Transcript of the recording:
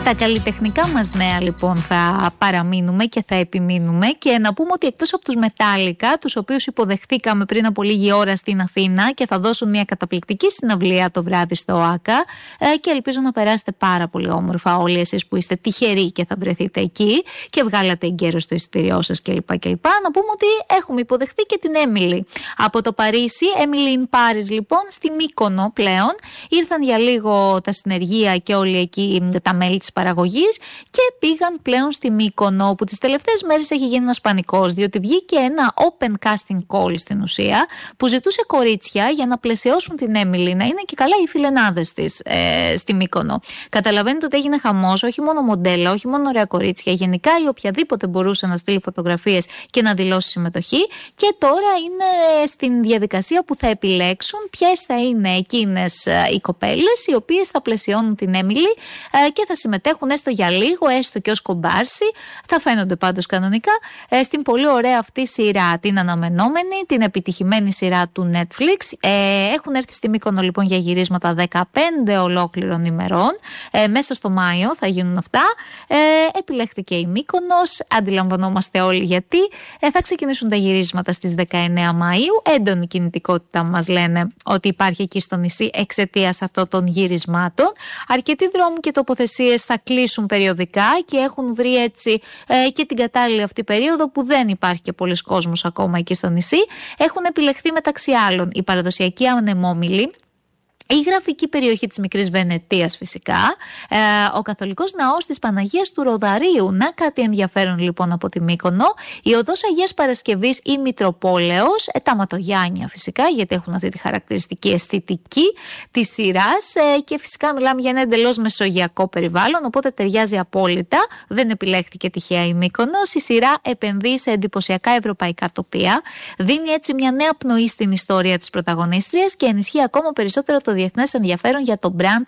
Στα καλλιτεχνικά μας νέα λοιπόν θα παραμείνουμε και θα επιμείνουμε και να πούμε ότι εκτός από τους Μετάλλικα, τους οποίους υποδεχθήκαμε πριν από λίγη ώρα στην Αθήνα και θα δώσουν μια καταπληκτική συναυλία το βράδυ στο ΆΚΑ και ελπίζω να περάσετε πάρα πολύ όμορφα όλοι εσείς που είστε τυχεροί και θα βρεθείτε εκεί και βγάλατε εγκαίρως το εισιτήριό σας κλπ. Να πούμε ότι έχουμε υποδεχθεί και την Έμιλι από το Παρίσι. Έμιλι in Paris λοιπόν, στη Μύκονο πλέον. Ήρθαν για λίγο τα συνεργεία και όλοι εκεί τα μέλη της παραγωγής και πήγαν πλέον στη Μύκονο, που τις τελευταίες μέρες έχει γίνει ένας πανικός, διότι βγήκε ένα open casting call στην ουσία που ζητούσε κορίτσια για να πλαισιώσουν την Έμιλι, να είναι και καλά οι φιλενάδες της στη Μύκονο. Καταλαβαίνετε ότι έγινε χαμός, όχι μόνο μοντέλα, όχι μόνο ωραία κορίτσια, γενικά ή οποιαδήποτε μπορούσε να στείλει φωτογραφίες και να δηλώσει συμμετοχή, και τώρα είναι στην διαδικασία που θα επιλέξουν ποιες θα είναι εκείνες οι κοπέλες οι οποίες θα πλαισιώνουν την Έμιλι και θα συμμετέχουν έστω για λίγο, έστω και ως κομπάρσι. Θα φαίνονται πάντως κανονικά στην πολύ ωραία αυτή σειρά, την αναμενόμενη, την επιτυχημένη σειρά του Netflix. Έχουν έρθει στη Μύκονο λοιπόν για γυρίσματα 15 ολόκληρων ημερών. Μέσα στο Μάιο θα γίνουν αυτά. Επιλέχθηκε η Μύκονος, αντιλαμβανόμαστε όλοι γιατί. Θα ξεκινήσουν τα γυρίσματα στις 19 Μαΐου. Έντονη κινητικότητα μας λένε ότι υπάρχει εκεί στο νησί εξαιτίας αυτών των γυρισμάτων. Αρκετοί δρόμοι και τοποθεσίες θα κλείσουν περιοδικά και έχουν βρει έτσι και την κατάλληλη αυτή περίοδο που δεν υπάρχει και πολλοί κόσμος ακόμα εκεί στο νησί. Έχουν επιλεχθεί μεταξύ άλλων η παραδοσιακή ανεμόμυλη, η γραφική περιοχή της Μικρής Βενετίας φυσικά, ο καθολικός ναός της Παναγίας του Ροδαρίου, να κάτι ενδιαφέρον λοιπόν από τη Μύκονο, η οδός Αγίας Παρασκευής ή Μητροπόλεως, τα Ματογιάννια φυσικά, γιατί έχουν αυτή τη χαρακτηριστική αισθητική της σειράς και φυσικά μιλάμε για ένα εντελώς μεσογειακό περιβάλλον, οπότε ταιριάζει απόλυτα, δεν επιλέχθηκε τυχαία η Μύκονος. Η σειρά επενδύει σε εντυπωσιακά ευρωπαϊκά τοπία, δίνει έτσι μια νέα πνοή στην ιστορία της πρωταγωνίστριας και ενισχύει ακόμα περισσότερο το διεθνές ενδιαφέρον για το brand